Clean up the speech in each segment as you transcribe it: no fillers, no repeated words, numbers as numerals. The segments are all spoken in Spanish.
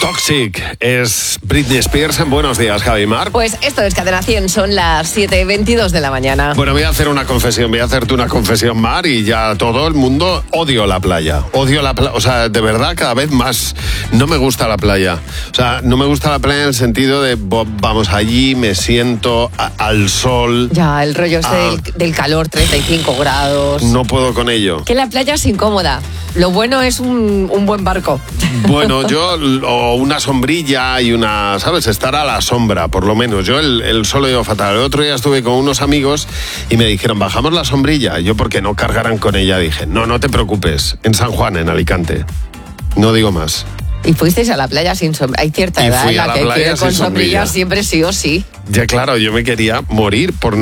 Toxic es Britney Spears en Buenos Días, Javi Mar. Pues esto es Cadena 100, son las 7:22 de la mañana. Bueno, voy a hacerte una confesión, Mar, y ya todo el mundo odio la playa. O sea, de verdad, cada vez más no me gusta la playa. O sea, no me gusta la playa en el sentido de vamos allí, me siento al sol. Ya, el rollo del calor, 35 grados. No puedo con ello. Que la playa es incómoda. Lo bueno es un buen barco. Bueno, o una sombrilla y ¿sabes? Estar a la sombra, por lo menos. Yo el sol lo llevo fatal. El otro día estuve con unos amigos y me dijeron, bajamos la sombrilla. Yo, porque no cargaran con ella, dije, no te preocupes. En San Juan, en Alicante. No digo más. ¿Y fuisteis a la playa sin sombrilla? Hay cierta edad en la que hay que ir con sombrilla siempre sí o sí. Ya, claro, yo me quería morir por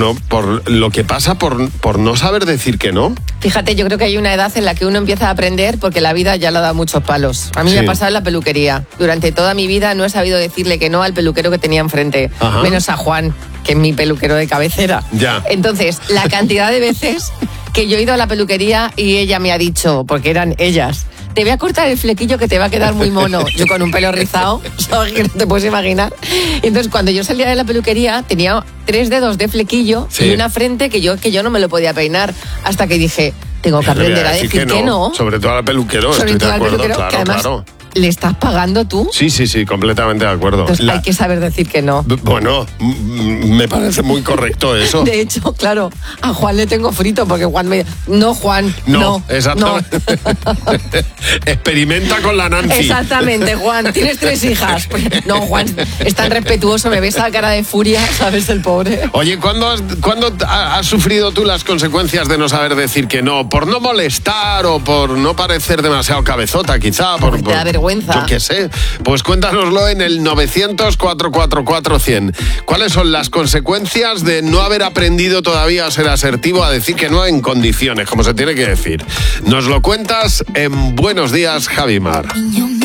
lo que pasa por no saber decir que no. Fíjate, yo creo que hay una edad en la que uno empieza a aprender porque la vida ya le da muchos palos. A mí me ha pasado en la peluquería. Durante toda mi vida no he sabido decirle que no al peluquero que tenía enfrente. Ajá. Menos a Juan, que es mi peluquero de cabecera. Ya. Entonces, la cantidad de veces que yo he ido a la peluquería y ella me ha dicho, porque eran ellas, te voy a cortar el flequillo que te va a quedar muy mono. Yo con un pelo rizado, que no te puedes imaginar. Entonces, cuando yo salía de la peluquería, tenía 3 dedos de flequillo y una frente que yo no me lo podía peinar. Hasta que dije, tengo que aprender a decir que no. Sobre todo al peluquero, estoy de acuerdo, claro, que además, claro. ¿Le estás pagando tú? Sí, completamente de acuerdo. Entonces hay que saber decir que no. Bueno, me parece muy correcto eso. De hecho, claro, a Juan le tengo frito porque Juan me dice, no, Juan, no. Exactamente. No. Experimenta con la Nancy. Exactamente, Juan, tienes 3 hijas. No, Juan, es tan respetuoso, me ves a cara de furia, ¿sabes? El pobre. Oye, ¿cuándo has sufrido tú las consecuencias de no saber decir que no? ¿Por no molestar o por no parecer demasiado cabezota, quizá? Te da vergüenza. Yo qué sé. Pues cuéntanoslo en el 900-444-100. ¿Cuáles son las consecuencias de no haber aprendido todavía a ser asertivo, a decir que no en condiciones, como se tiene que decir? Nos lo cuentas en Buenos Días, Javi Mar.